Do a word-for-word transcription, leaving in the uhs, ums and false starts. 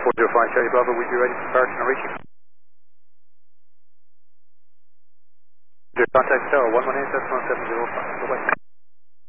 four zero five Charlie Bravo, we'll be ready for departure and reaching. Contact tower one one eight seven one seven zero five. Bye-bye.